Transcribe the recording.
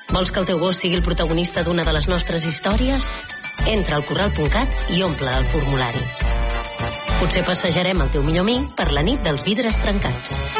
Vols que el teu gos sigui el protagonista d'una de les nostres històries? Entra al corral.cat i omple el formulari. Potser passejarem el teu millor amic per la nit dels vidres trencats.